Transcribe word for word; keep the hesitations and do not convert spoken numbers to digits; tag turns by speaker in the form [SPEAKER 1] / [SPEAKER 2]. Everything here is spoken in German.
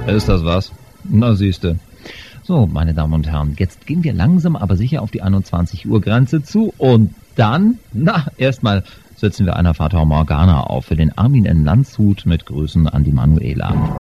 [SPEAKER 1] Ist das was? Na siehste. So, meine Damen und Herren, jetzt gehen wir langsam aber sicher auf die einundzwanzig Uhr Grenze zu und dann, na, erstmal setzen wir einer Fata Morgana auf für den Armin in Landshut mit Grüßen an die Manuela.